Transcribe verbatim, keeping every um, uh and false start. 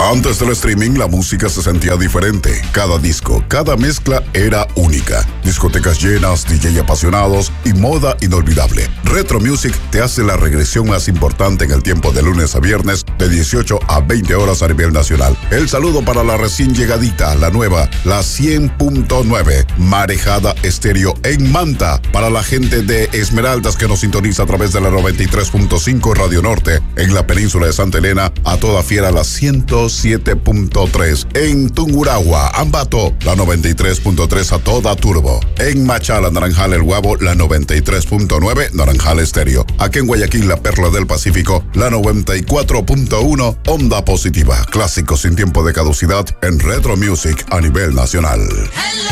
Antes del streaming, la música se sentía diferente. Cada disco, cada mezcla era única. Discotecas llenas, D J apasionados y moda inolvidable. Retro Music te hace la regresión más importante en el tiempo de lunes a viernes, de dieciocho a veinte horas a nivel nacional. El saludo para la recién llegadita, la nueva, la cien punto nueve, Marejada Estéreo en Manta. Para la gente de Esmeraldas que nos sintoniza a través de la noventa y tres punto cinco Radio Norte. En la península de Santa Elena, a toda fiera la ciento siete punto tres. En Tungurahua, Ambato, la noventa y tres punto tres a toda turbo. En Machala, Naranjal, El Guabo, la noventa y tres punto nueve, Naranjal Estéreo. Aquí en Guayaquil, la Perla del Pacífico, la noventa y cuatro punto uno, Onda Positiva. Clásicos sin tiempo de caducidad en Retro Music a nivel nacional.